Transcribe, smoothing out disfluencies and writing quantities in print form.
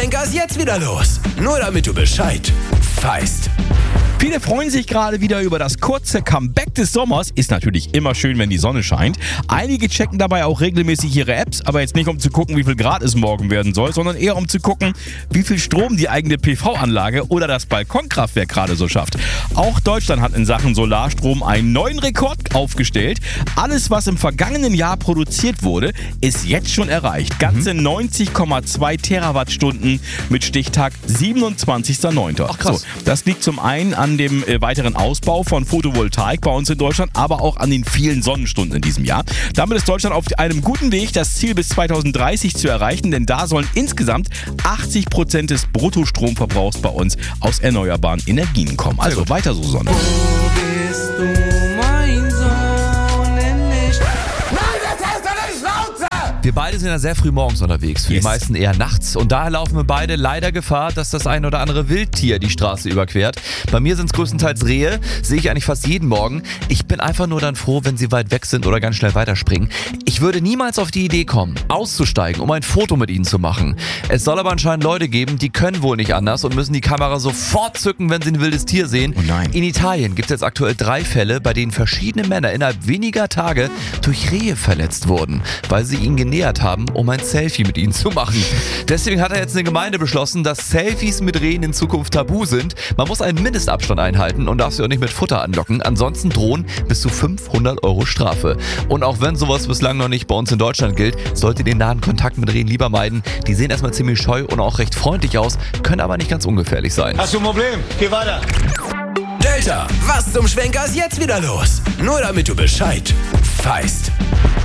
Schwenker ist jetzt wieder los. Nur damit du Bescheid weißt. Viele freuen sich gerade wieder über das kurze Comeback des Sommers. Ist natürlich immer schön, wenn die Sonne scheint. Einige checken dabei auch regelmäßig ihre Apps, aber jetzt nicht um zu gucken, wie viel Grad es morgen werden soll, sondern eher um zu gucken, wie viel Strom die eigene PV-Anlage oder das Balkonkraftwerk gerade so schafft. Auch Deutschland hat in Sachen Solarstrom einen neuen Rekord aufgestellt. Alles, was im vergangenen Jahr produziert wurde, ist jetzt schon erreicht. Ganze 90,2 Terawattstunden mit Stichtag 27.09. Ach krass. So, das liegt zum einen an dem weiteren Ausbau von Photovoltaik bei uns in Deutschland, aber auch an den vielen Sonnenstunden in diesem Jahr. Damit ist Deutschland auf einem guten Weg, das Ziel bis 2030 zu erreichen, denn da sollen insgesamt 80% des Bruttostromverbrauchs bei uns aus erneuerbaren Energien kommen. Also weiter so, Sonne. Wo bist du, mein Sohn, endlich? Wir beide sind ja sehr früh morgens unterwegs, für Yes. die meisten eher nachts. Und daher laufen wir beide leider Gefahr, dass das ein oder andere Wildtier die Straße überquert. Bei mir sind es größtenteils Rehe, sehe ich eigentlich fast jeden Morgen. Ich bin einfach nur dann froh, wenn sie weit weg sind oder ganz schnell weiterspringen. Ich würde niemals auf die Idee kommen, auszusteigen, um ein Foto mit ihnen zu machen. Es soll aber anscheinend Leute geben, die können wohl nicht anders und müssen die Kamera sofort zücken, wenn sie ein wildes Tier sehen. Oh nein. In Italien gibt es jetzt aktuell 3 Fälle, bei denen verschiedene Männer innerhalb weniger Tage durch Rehe verletzt wurden, weil sie ihnen genähert haben, um ein Selfie mit ihnen zu machen. Deswegen hat jetzt eine Gemeinde beschlossen, dass Selfies mit Rehen in Zukunft tabu sind. Man muss einen Mindestabstand einhalten und darf sie auch nicht mit Futter anlocken. Ansonsten drohen bis zu 500 € Strafe. Und auch wenn sowas bislang noch nicht bei uns in Deutschland gilt, solltet ihr den nahen Kontakt mit Rehen lieber meiden. Die sehen erstmal ziemlich scheu und auch recht freundlich aus, können aber nicht ganz ungefährlich sein. Hast du ein Problem? Geh weiter. Delta, was zum Schwenker ist jetzt wieder los? Nur damit du Bescheid weißt.